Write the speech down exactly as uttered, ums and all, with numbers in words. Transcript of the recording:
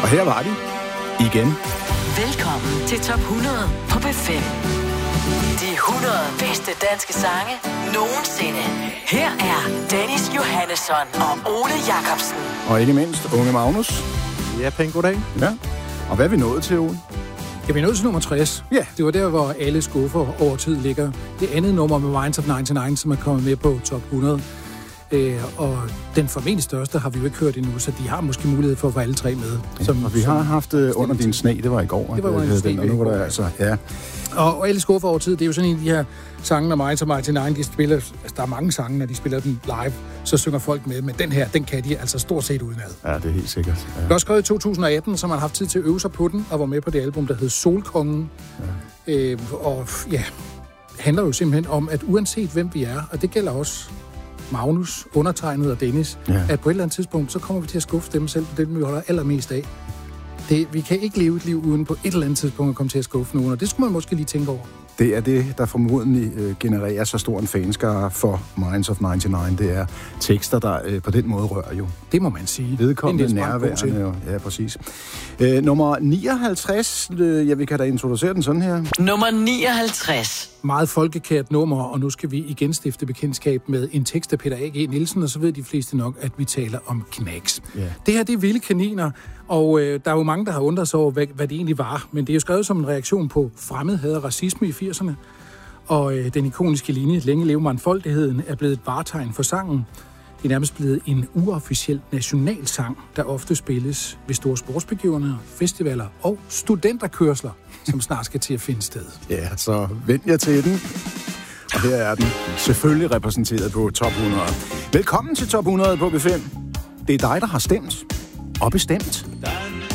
Og her var de igen. Velkommen til Top hundrede på B fem. De hundrede bedste danske sange nogensinde. Her er Dennis Johannesson og Ole Jacobsen. Og ikke mindst Unge Magnus. Ja, pænt goddag. Ja. Og hvad er vi nået til, Ole? Ja, vi er nået til nummer tres. Ja. Det var der, hvor alle skuffer over tid ligger. Det andet nummer med Minds of nioghalvfems, som er kommet med på top hundrede. Øh, og den formentlig største har vi jo ikke hørt endnu, så de har måske mulighed for at få alle tre med. Ja, som, og vi har haft uh, Under din sne, det var i går. Det var under din sne. Og nu var der altså, ja. Og, og alle skuffer over tid, det er jo sådan en af de her sange, når Minds of nioghalvfems, de spiller, altså der er mange sange, når de spiller den live, så synger folk med, men den her, den kan de altså stort set udenad. Ja, det er helt sikkert. Ja. Det var skrevet i to tusind og atten, så man har haft tid til at øve sig på den, og var med på det album, der hed Solkongen. Ja. Øh, og ja, handler jo simpelthen om, at uanset hvem vi er, og det gælder også Magnus, undertegnet og Dennis, ja. At på et eller andet tidspunkt, så kommer vi til at skuffe dem selv på den, vi holder allermest af. Det, vi kan ikke leve et liv uden på et eller andet tidspunkt at komme til at skuffe nogen, og det skulle man måske lige tænke over. Det er det, der formodentlig øh, genererer så stor en fanskare for Minds of nioghalvfems. Det er tekster, der øh, på den måde rører jo. Det må man sige. Vedkommende nærværende jo. Ja, præcis. Øh, nummer nioghalvtreds, øh, ja, vi kan da introducere den sådan her. Nummer nioghalvtreds. Meget folkekært nummer, og nu skal vi igen stifte bekendtskab med en tekst af Peter A G Nielsen, og så ved de fleste nok, at vi taler om Knacks. Yeah. Det her, det er Vilde Kaniner, og øh, der er jo mange, der har undret sig over, hvad, hvad det egentlig var, men det er jo skrevet som en reaktion på fremmedhad og racisme i firserne, og øh, den ikoniske linje, længe leve mangfoldigheden, er blevet et vartegn for sangen. Det er nærmest blevet en uofficiel nationalsang, der ofte spilles ved store sportsbegivenheder, festivaler og studenterkørsler, som snart skal til at finde sted. Ja, så vend jer til den. Og her er den selvfølgelig repræsenteret på top hundrede. Velkommen til top hundrede på B fem. Det er dig, der har stemt og bestemt.